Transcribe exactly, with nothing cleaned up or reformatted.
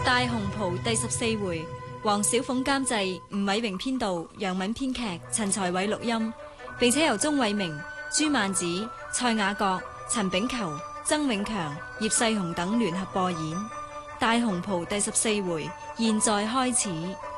大紅袍第十四回，黃小鳳監製，吳偉榮編導，楊敏編劇，陳才偉錄音，並且由鍾偉明、朱曼子、蔡雅閣、陳炳球、曾永強、葉世雄等聯合播演。大紅袍第十四回，現在開始。